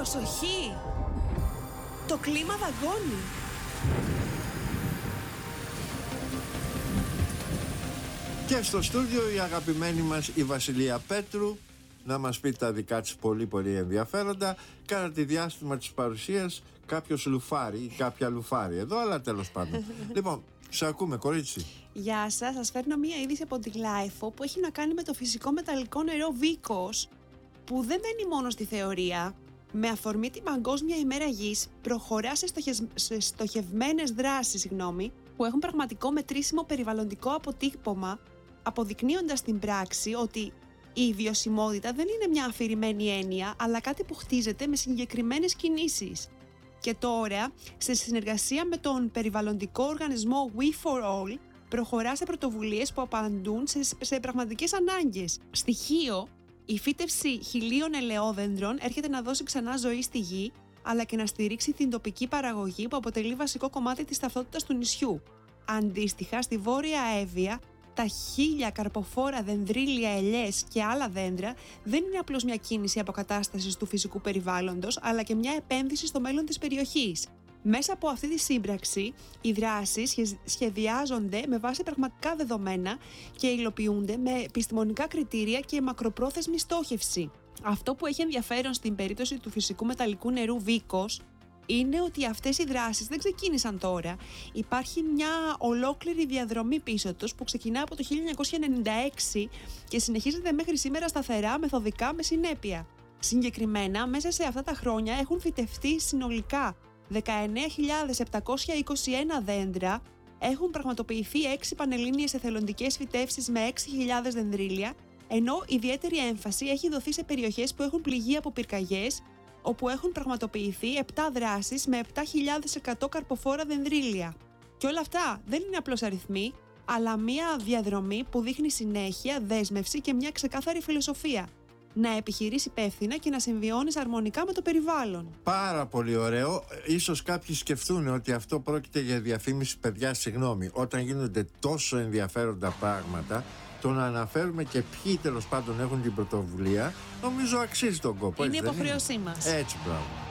Προσοχή! Το κλίμα δαγκώνει. Και στο στούντιο η αγαπημένη μας η Βασιλεία Πέτρου να μας πει τα δικά της πολύ πολύ ενδιαφέροντα κατά τη διάστημα της παρουσίας κάποιος λουφάρι ή κάποια λουφάρι εδώ, αλλά τέλος πάντων. Λοιπόν, σε ακούμε κορίτσι. Γεια σας, σας φέρνω μία είδηση από τη Γλάιφο που έχει να κάνει με το φυσικό μεταλλικό νερό Βίκος, που δεν μένει μόνο στη θεωρία. Με αφορμή την Παγκόσμια ημέρα Γης προχωρά σε στοχευμένες δράσεις που έχουν πραγματικό μετρήσιμο περιβαλλοντικό αποτύπωμα, αποδεικνύοντας στην πράξη ότι η βιωσιμότητα δεν είναι μια αφηρημένη έννοια, αλλά κάτι που χτίζεται με συγκεκριμένες κινήσεις. Και τώρα, σε συνεργασία με τον περιβαλλοντικό οργανισμό We for All, προχωρά σε πρωτοβουλίες που απαντούν σε πραγματικές ανάγκες. Στοιχείο, η φύτευση 1.000 ελαιόδεντρων έρχεται να δώσει ξανά ζωή στη γη, αλλά και να στηρίξει την τοπική παραγωγή που αποτελεί βασικό κομμάτι της ταυτότητας του νησιού. Αντίστοιχα, στη Βόρεια Εύβοια, τα 1.000 καρποφόρα δενδρίλια, ελιές και άλλα δέντρα δεν είναι απλώς μια κίνηση αποκατάστασης του φυσικού περιβάλλοντος, αλλά και μια επένδυση στο μέλλον της περιοχής. Μέσα από αυτή τη σύμπραξη, οι δράσεις σχεδιάζονται με βάση πραγματικά δεδομένα και υλοποιούνται με επιστημονικά κριτήρια και μακροπρόθεσμη στόχευση. Αυτό που έχει ενδιαφέρον στην περίπτωση του φυσικού μεταλλικού νερού Βίκος είναι ότι αυτές οι δράσεις δεν ξεκίνησαν τώρα. Υπάρχει μια ολόκληρη διαδρομή πίσω τους που ξεκινά από το 1996 και συνεχίζεται μέχρι σήμερα σταθερά, μεθοδικά, με συνέπεια. Συγκεκριμένα, μέσα σε αυτά τα χρόνια έχουν φυτευτεί συνολικά 19.721 δέντρα, έχουν πραγματοποιηθεί 6 πανελλήνιες εθελοντικές φυτεύσεις με 6.000 δενδρίλια, ενώ ιδιαίτερη έμφαση έχει δοθεί σε περιοχές που έχουν πληγεί από πυρκαγιές, όπου έχουν πραγματοποιηθεί 7 δράσεις με 7.100 καρποφόρα δενδρίλια. Και όλα αυτά δεν είναι απλώς αριθμοί, αλλά μια διαδρομή που δείχνει συνέχεια, δέσμευση και μια ξεκάθαρη φιλοσοφία. Να επιχειρείς υπεύθυνα και να συμβιώνεις αρμονικά με το περιβάλλον. Πάρα πολύ ωραίο. Ίσως κάποιοι σκεφτούν ότι αυτό πρόκειται για διαφήμιση, παιδιά, συγγνώμη. Όταν γίνονται τόσο ενδιαφέροντα πράγματα, το να αναφέρουμε και ποιοι τέλος πάντων έχουν την πρωτοβουλία, νομίζω αξίζει τον κόπο. Είναι υποχρέωσή μας. Έτσι, μπράβο.